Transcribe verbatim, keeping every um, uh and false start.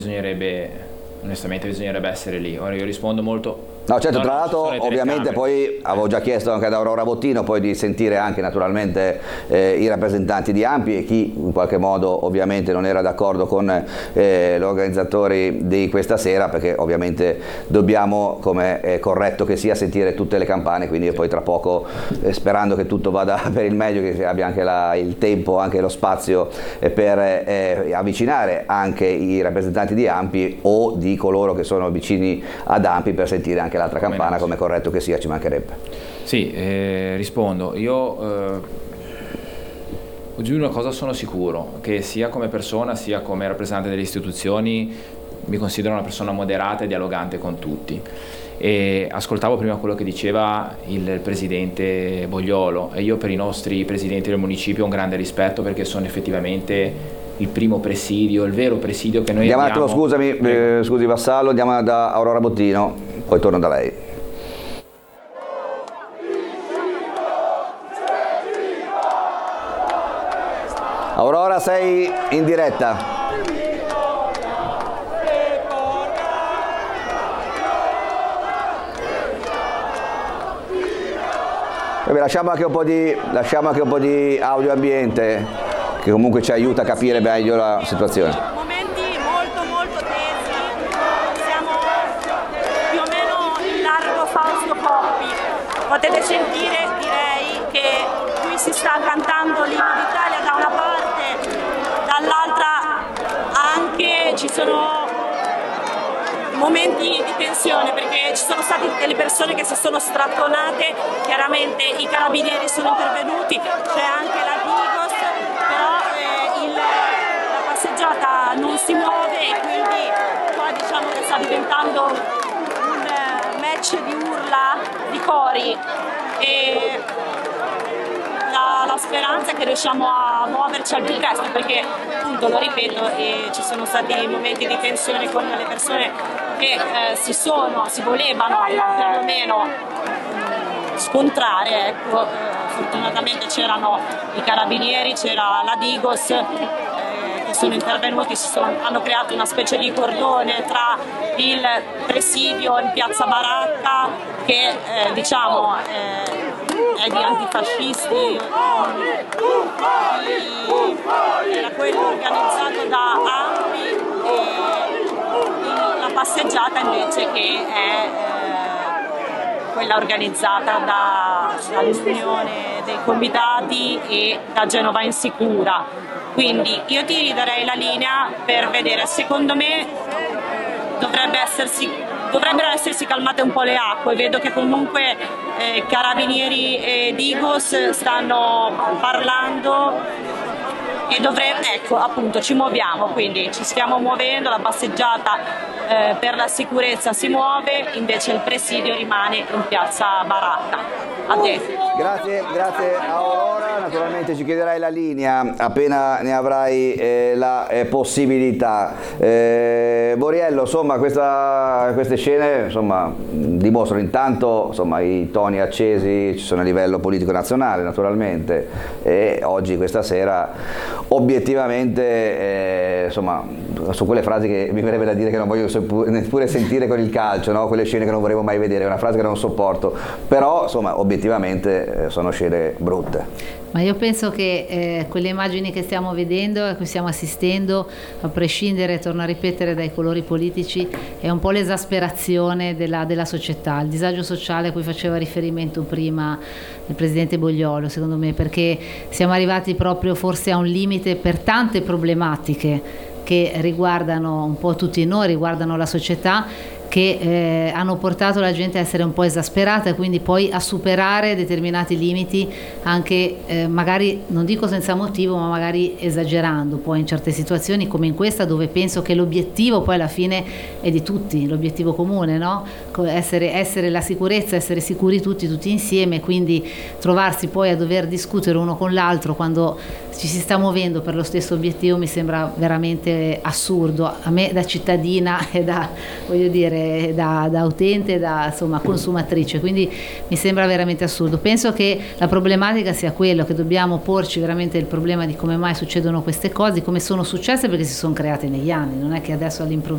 bisognerebbe, onestamente bisognerebbe essere lì. Ora io rispondo molto. No, certo, no, tra no, l'altro ovviamente poi avevo già chiesto anche ad Aurora Bottino poi di sentire anche naturalmente eh, i rappresentanti di ANPI e chi in qualche modo ovviamente non era d'accordo con eh, gli organizzatori di questa sera, perché ovviamente dobbiamo, come è corretto che sia, sentire tutte le campane, quindi io poi tra poco eh, sperando che tutto vada per il meglio, che abbia anche la, il tempo, anche lo spazio eh, per eh, avvicinare anche i rappresentanti di ANPI o di coloro che sono vicini ad ANPI per sentire anche l'altra campana, come è corretto che sia, ci mancherebbe. Sì, eh, rispondo. Io eh, di una cosa sono sicuro, che sia come persona sia come rappresentante delle istituzioni mi considero una persona moderata e dialogante con tutti. E ascoltavo prima quello che diceva il presidente Bogliolo e io per i nostri presidenti del municipio ho un grande rispetto, perché sono effettivamente il primo presidio, il vero presidio che noi andiamo abbiamo. Andiamo un attimo, scusami, eh, scusi Vassallo, andiamo da Aurora Bottino, poi torno da lei. Aurora, sei in diretta. Vabbè, lasciamo anche un po' di, lasciamo anche un po' di audio ambiente, che comunque ci aiuta a capire meglio la situazione. Momenti molto molto tesi, siamo più o meno in largo Fausto Coppi, potete sentire, direi che qui si sta cantando l'Inno d'Italia da una parte, dall'altra anche ci sono momenti di tensione, perché ci sono state delle persone che si sono strattonate, chiaramente i carabinieri sono intervenuti, c'è anche la Digos, però eh, il, la passeggiata non si muove e quindi qua diciamo che sta diventando un eh, match di urla, di cori e la, la speranza è che riusciamo a muoverci al più presto, perché appunto lo ripeto eh, ci sono stati momenti di tensione con le persone che eh, si sono, si volevano perlomeno scontrare, ecco. Eh, fortunatamente c'erano i carabinieri, c'era la Digos eh, che sono intervenuti, si sono, hanno creato una specie di cordone tra il presidio in piazza Baracca che eh, diciamo eh, è di antifascisti, di, era quello organizzato da ANPI e la passeggiata invece che è eh, quella organizzata da, dall'Unione dei Comitati e da Genova Insicura. Quindi io ti darei la linea per vedere, secondo me dovrebbe essersi, dovrebbero essersi calmate un po' le acque, vedo che comunque eh, Carabinieri e Digos stanno parlando e dovremmo, ecco appunto ci muoviamo, quindi ci stiamo muovendo, la passeggiata eh, per la sicurezza si muove, invece il presidio rimane in piazza Baracca. A te. Grazie, grazie Aurora, naturalmente ci chiederai la linea appena ne avrai eh, la eh, possibilità. Eh, Boriello, insomma questa, queste scene insomma, dimostrano intanto insomma, i toni accesi ci sono a livello politico nazionale naturalmente e oggi questa sera obiettivamente eh, insomma su quelle frasi che mi verrebbe da dire che non voglio neppure sentire con il calcio, no? Quelle scene che non vorremmo mai vedere, è una frase che non sopporto, però insomma obiettivamente eh, sono scene brutte. Ma io penso che eh, quelle immagini che stiamo vedendo e a cui stiamo assistendo, a prescindere, torno a ripetere, dai colori politici, è un po' l'esasperazione della, della società, il disagio sociale a cui faceva riferimento prima il Presidente Bogliolo, secondo me, perché siamo arrivati proprio forse a un limite per tante problematiche che riguardano un po' tutti noi, riguardano la società, che eh, hanno portato la gente a essere un po' esasperata e quindi poi a superare determinati limiti anche eh, magari, non dico senza motivo, ma magari esagerando poi in certe situazioni come in questa, dove penso che l'obiettivo poi alla fine è di tutti, l'obiettivo comune, no? Essere, essere la sicurezza, essere sicuri tutti, tutti insieme, quindi trovarsi poi a dover discutere uno con l'altro quando ci si sta muovendo per lo stesso obiettivo mi sembra veramente assurdo. A me da cittadina e da, voglio dire, Da, da utente, da insomma, consumatrice, quindi mi sembra veramente assurdo. Penso che la problematica sia quello che dobbiamo porci veramente il problema di come mai succedono queste cose, come sono successe, perché si sono create negli anni, non è che adesso all'improvviso